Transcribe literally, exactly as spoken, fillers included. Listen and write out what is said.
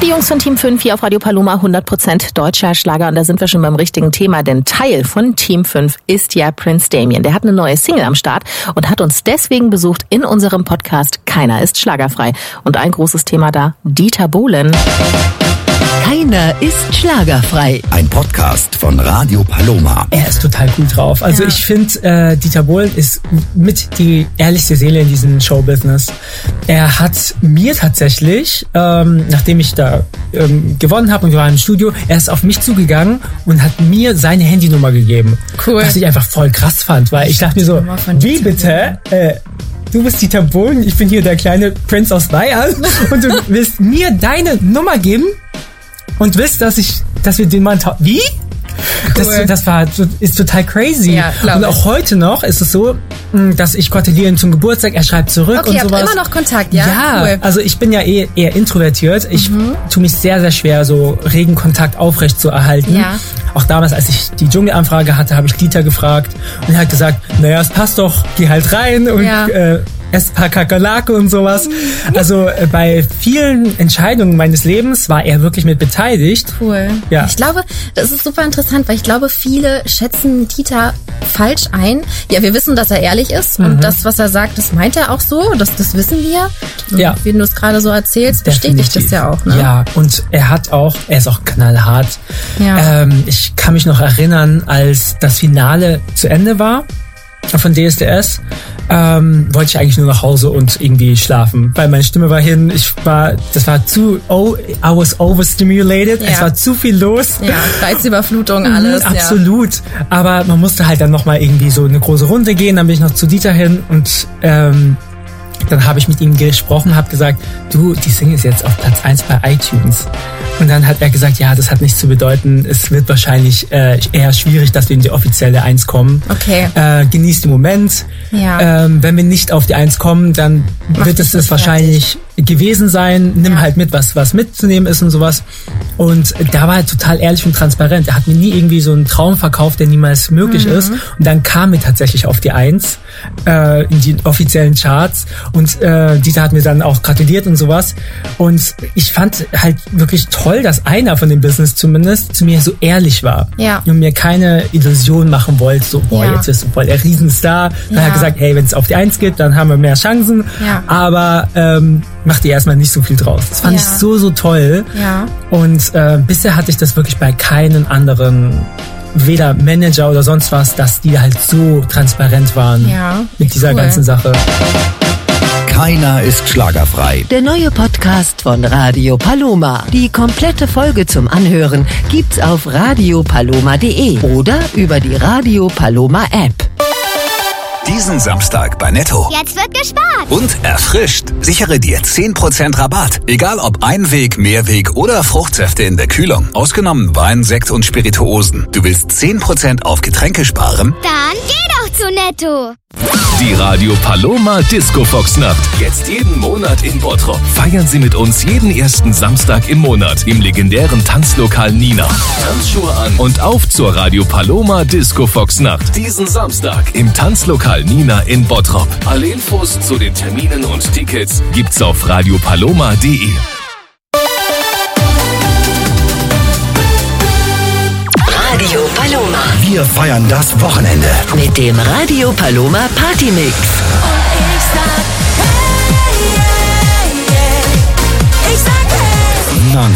Die Jungs von Team fünf hier auf Radio Paloma, hundert Prozent deutscher Schlager. Und da sind wir schon beim richtigen Thema, denn Teil von Team fünf ist ja Prince Damien. Der hat eine neue Single am Start und hat uns deswegen besucht in unserem Podcast Keiner ist schlagerfrei. Und ein großes Thema da, Dieter Bohlen. Keiner ist schlagerfrei. Ein Podcast von Radio Paloma. Er ist total cool drauf. Also ja. ich finde, äh, Dieter Bohlen ist mit die ehrlichste Seele in diesem Showbusiness. Er hat mir tatsächlich, ähm, nachdem ich da ähm, gewonnen habe und wir waren im Studio, er ist auf mich zugegangen und hat mir seine Handynummer gegeben. Cool. Was ich einfach voll krass fand, weil ich dachte mir so, wie bitte? Äh, Du bist Dieter Bohlen, ich bin hier der kleine Prinz aus Bayern und du willst mir deine Nummer geben und willst, dass ich, dass wir den Mann ta- Wie? Cool. Das, das war, ist total crazy. Ja, und auch heute noch ist es so, dass ich gratuliere ihm zum Geburtstag, er schreibt zurück okay, und sowas. Okay, immer noch Kontakt, ja? Ja, cool. Also ich bin ja eh eher introvertiert. Ich mhm. tue mich sehr, sehr schwer, so regen Kontakt aufrecht zu erhalten. Ja. Auch damals, als ich die Dschungelanfrage hatte, habe ich Dieter gefragt und er hat gesagt, naja, es passt doch, geh halt rein und ja. äh, ess ein paar Kakerlake und sowas. Also äh, bei vielen Entscheidungen meines Lebens war er wirklich mit beteiligt. Cool. Ja. Ich glaube, das ist super interessant, weil ich glaube, viele schätzen Dieter falsch ein. Ja, wir wissen, dass er ehrlich ist mhm. und das, was er sagt, das meint er auch so. Das, das wissen wir. Und ja. wie du es gerade so erzählst, bestätigt Definitiv. Das ja auch. Ne? Ja, und er hat auch, er ist auch knallhart. Ja. Ähm, ich kann mich noch erinnern, als das Finale zu Ende war von D S D S, ähm, wollte ich eigentlich nur nach Hause und irgendwie schlafen, weil meine Stimme war hin, ich war, das war zu, oh, I was overstimulated, ja. es war zu viel los. Ja, Reizüberflutung, alles. Mhm, absolut, ja. Aber man musste halt dann nochmal irgendwie so eine große Runde gehen, dann bin ich noch zu Dieter hin und ähm, dann habe ich mit ihm gesprochen, habe gesagt, du, die Single ist jetzt auf Platz eins bei iTunes. Und dann hat er gesagt, ja, das hat nichts zu bedeuten. Es wird wahrscheinlich äh, eher schwierig, dass wir in die offizielle eins kommen. Okay. Äh, genieß den Moment. Ja. Ähm, wenn wir nicht auf die eins kommen, dann Mach wird es das wahrscheinlich gewesen sein. Nimm ja. halt mit, was was mitzunehmen ist und sowas. Und da war er total ehrlich und transparent. Er hat mir nie irgendwie so einen Traum verkauft, der niemals möglich mhm. ist. Und dann kam er tatsächlich auf die eins äh, in die offiziellen Charts. Und äh, Dieter hat mir dann auch gratuliert und sowas. Und ich fand halt wirklich toll, dass einer von dem Business zumindest zu mir so ehrlich war. Ja. Und mir keine Illusion machen wollte, so, boah, ja. jetzt bist du voll der Riesenstar. Dann ja. hat er gesagt, hey, wenn es auf die eins geht, dann haben wir mehr Chancen. Ja. Aber ähm, mach dir erstmal nicht so viel draus. Das fand ja. ich so, so toll. Ja. Und äh, bisher hatte ich das wirklich bei keinen anderen, weder Manager oder sonst was, dass die halt so transparent waren ja. mit dieser cool. ganzen Sache. Keiner ist schlagerfrei. Der neue Podcast von Radio Paloma. Die komplette Folge zum Anhören gibt's auf radio paloma punkt de oder über die Radio Paloma App. Diesen Samstag bei Netto. Jetzt wird gespart. Und erfrischt. Sichere dir zehn Prozent Rabatt. Egal ob Einweg, Mehrweg oder Fruchtsäfte in der Kühlung. Ausgenommen Wein, Sekt und Spirituosen. Du willst zehn Prozent auf Getränke sparen? Dann geh doch zu Netto. Die Radio Paloma Disco Fox Nacht. Jetzt jeden Monat in Bottrop. Feiern Sie mit uns jeden ersten Samstag im Monat im legendären Tanzlokal Nina. Tanzschuhe an und auf zur Radio Paloma Disco Fox Nacht. Diesen Samstag im Tanzlokal Nina in Bottrop. Alle Infos zu den Terminen und Tickets gibt's auf radio paloma punkt de. Radio Paloma. Wir feiern das Wochenende mit dem Radio Paloma Party Mix. Und ich sag